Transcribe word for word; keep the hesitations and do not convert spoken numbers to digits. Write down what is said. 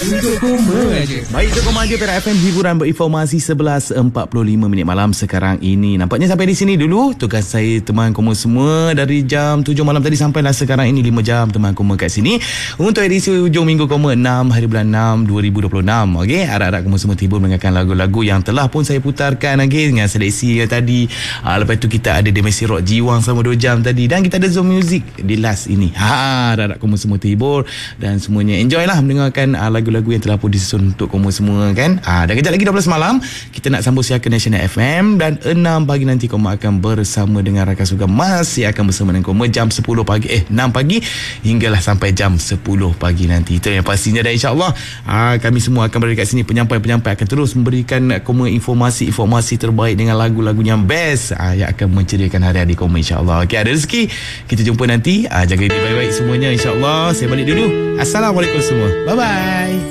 Untuk koma aja. Baik, untuk koma aja Perak F M, hiburan berinformasi sebelas empat puluh lima minit malam sekarang ini. Nampaknya sampai di sini dulu tugas saya teman koma semua dari jam tujuh malam tadi sampailah sekarang ini lima jam teman koma kat sini untuk edisi hujung minggu koma enam hari bulan enam dua ribu dua puluh enam. Okey, harap-harap koma semua tiba mendengarkan lagu-lagu yang telah pun saya putarkan okey dengan seleksi tadi. Ha, lepas tu kita ada Demesi Rock Jiwang selama dua jam tadi dan kita ada Zoom Music di last ini. Ha, harap-harap koma semua terhibur dan semuanya enjoy lah mendengarkan uh, lagu-lagu yang telah pun disusun untuk koma semua kan. Uh, dan kejap lagi dua belas malam kita nak sambung siaran National F M dan enam pagi nanti koma akan bersama dengan rakan suka masih akan bersama dengan koma jam sepuluh pagi eh enam pagi hinggalah sampai jam sepuluh pagi nanti. Itu yang pastinya dan insya-Allah uh, kami semua akan berada kat sini, penyampai-penyampai akan terus memberikan koma informasi-informasi terbaik dengan lagu-lagu yang best uh, yang akan menceriakan hari-hari koma insya-Allah. Okey, ada rezeki kita jumpa nanti. uh, jaga diri baik-baik semuanya insya-Allah. Saya balik dulu. Assalamualaikum semua. Bye bye.